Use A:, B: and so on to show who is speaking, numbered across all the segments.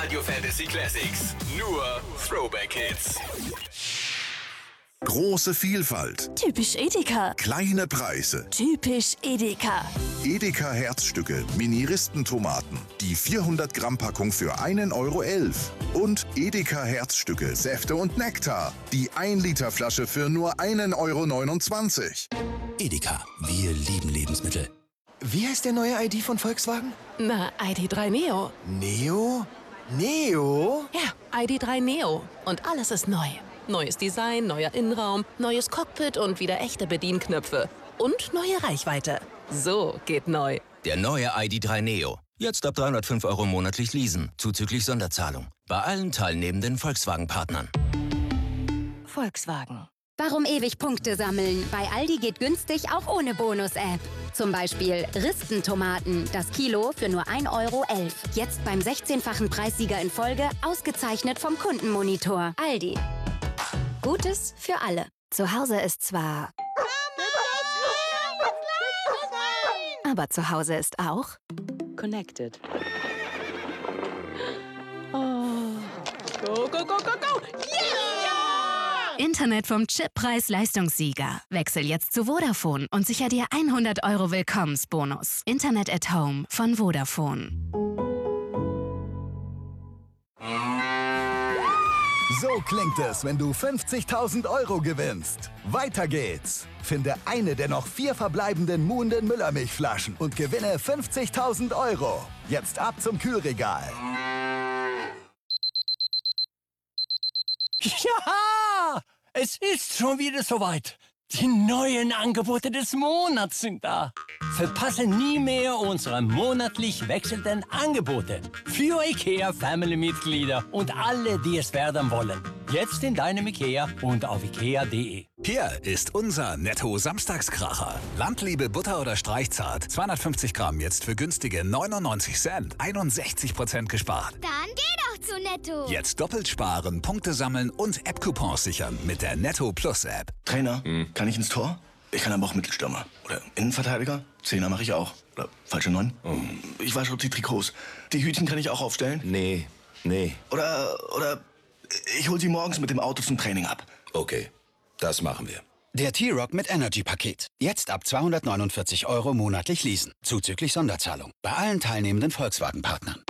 A: Radio Fantasy Classics. Nur Throwback Hits.
B: Große Vielfalt.
C: Typisch Edeka.
B: Kleine Preise.
C: Typisch Edeka.
B: Edeka Herzstücke, Mini-Ristentomaten. Die 400 Gramm Packung für 1,11 € Und Edeka Herzstücke, Säfte und Nektar. Die 1 Liter Flasche für nur 1,29 €.
D: Edeka, wir lieben Lebensmittel.
E: Wie heißt der neue ID von Volkswagen?
C: Na, ID.3 Neo.
E: Neo? Neo?
C: Ja, ID.3 Neo. Und alles ist neu. Neues Design, neuer Innenraum, neues Cockpit und wieder echte Bedienknöpfe. Und neue Reichweite. So geht neu.
D: Der neue ID.3 Neo. Jetzt ab 305 € monatlich leasen, zuzüglich Sonderzahlung. Bei allen teilnehmenden Volkswagen-Partnern.
C: Volkswagen.
F: Warum ewig Punkte sammeln? Bei Aldi geht günstig auch ohne Bonus-App. Zum Beispiel Ristentomaten, das Kilo für nur 1,11 €. Jetzt beim 16-fachen Preissieger in Folge, ausgezeichnet vom Kundenmonitor. Aldi. Gutes für alle. Zu Hause ist zwar... Aber zu Hause ist auch...
C: Connected. Oh. Go, go, go, go, go! Yeah!
F: Internet vom Chip Preis-Leistungssieger. Wechsel jetzt zu Vodafone und sicher dir 100 € Willkommensbonus. Internet at Home von Vodafone.
G: So klingt es, wenn du 50.000 € gewinnst. Weiter geht's. Finde eine der noch 4 verbleibenden Muhnden Müllermilchflaschen und gewinne 50.000 €. Jetzt ab zum Kühlregal.
H: Ja, es ist schon wieder soweit. Die neuen Angebote des Monats sind da. Verpasse nie mehr unsere monatlich wechselnden Angebote für IKEA-Family-Mitglieder und alle, die es werden wollen. Jetzt in deinem IKEA und auf ikea.de.
A: Hier ist unser Netto-Samstagskracher. Landliebe Butter oder Streichzart. 250 Gramm jetzt für günstige 99 Cent. 61% gespart.
I: Dann geh doch zu Netto.
A: Jetzt doppelt sparen, Punkte sammeln und App-Coupons sichern mit der Netto Plus App.
J: Trainer, kann ich ins Tor? Ich kann aber auch Mittelstürmer. Oder Innenverteidiger. Zehner mache ich auch. Oder falsche 9. Ich wasche die Trikots. Die Hütchen kann ich auch aufstellen?
D: Nee.
J: Oder ich hol sie morgens mit dem Auto zum Training ab.
D: Okay, das machen wir.
K: Der T-Rock mit Energy-Paket. Jetzt ab 249 € monatlich leasen, zuzüglich Sonderzahlung. Bei allen teilnehmenden Volkswagen-Partnern.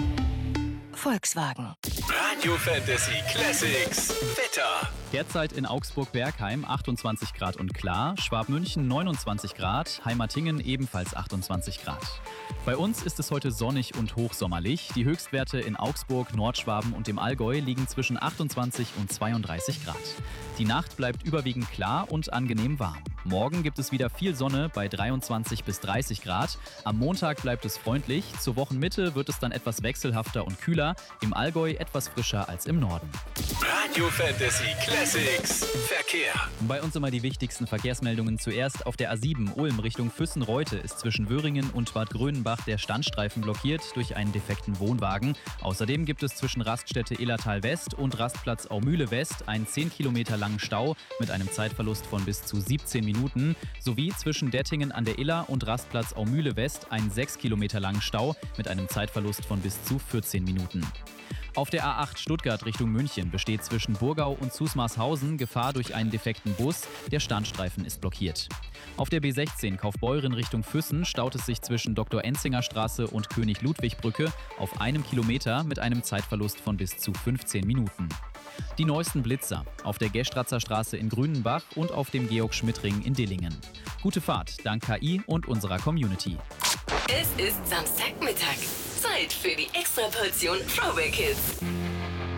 C: Volkswagen.
A: Radio Fantasy Classics. Wetter.
L: Derzeit in Augsburg-Bergheim 28 Grad und klar, Schwabmünchen 29 Grad, Heimatingen ebenfalls 28 Grad. Bei uns ist es heute sonnig und hochsommerlich. Die Höchstwerte in Augsburg, Nordschwaben und dem Allgäu liegen zwischen 28 und 32 Grad. Die Nacht bleibt überwiegend klar und angenehm warm. Morgen gibt es wieder viel Sonne bei 23 bis 30 Grad. Am Montag bleibt es freundlich. Zur Wochenmitte wird es dann etwas wechselhafter und kühler. Im Allgäu etwas frischer als im Norden.
A: Radio Fantasy Classics. Verkehr.
L: Bei uns immer die wichtigsten Verkehrsmeldungen. Zuerst auf der A7 Ulm Richtung Füssen-Reute ist zwischen Wöhringen und Bad Grönenbach der Standstreifen blockiert durch einen defekten Wohnwagen. Außerdem gibt es zwischen Raststätte Illertal West und Rastplatz Aumühle West einen 10 Kilometer langen Stau mit einem Zeitverlust von bis zu 17 Minuten, sowie zwischen Dettingen an der Iller und Rastplatz Aumühle West einen 6 Kilometer langen Stau mit einem Zeitverlust von bis zu 14 Minuten. Auf der A8 Stuttgart Richtung München besteht zwischen Burgau und Zusmarshausen Gefahr durch einen defekten Bus. Der Standstreifen ist blockiert. Auf der B16 Kaufbeuren Richtung Füssen staut es sich zwischen Dr.Enzinger-Straße und König-Ludwig-Brücke auf 1 Kilometer mit einem Zeitverlust von bis zu 15 Minuten. Die neuesten Blitzer auf der Gestratzer Straße in Grünenbach und auf dem Georg-Schmidt-Ring in Dillingen. Gute Fahrt dank KI und unserer Community.
M: Es ist Samstagmittag. Zeit für die Extraportion Throwback Hits.